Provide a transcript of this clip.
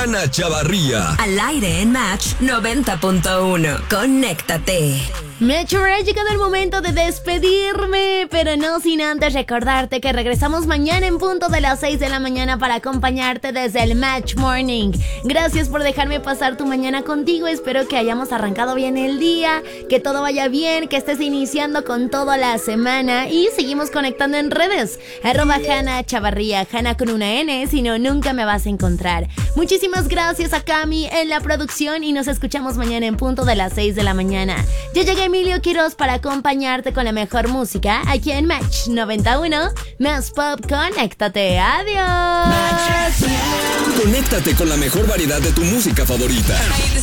Hanna Chavarría. Al aire en Match 90.1. Conéctate. Match, ha llegado el momento de despedirme, pero no sin antes recordarte que regresamos mañana en punto de las 6 de la mañana para acompañarte desde el Match Morning. Gracias por dejarme pasar tu mañana contigo. Espero que hayamos arrancado bien el día, que todo vaya bien, que estés iniciando con toda la semana y seguimos conectando en redes. @Hanna Chavarría, Hanna con una N, si no, nunca me vas a encontrar. Muchísimas gracias a Cami en la producción y nos escuchamos mañana en punto de las 6 de la mañana. Ya llegué Emilio Quiroz para acompañarte con la mejor música aquí en Match 91. Más pop, conéctate. Adiós. Conéctate con la mejor variedad de tu música favorita.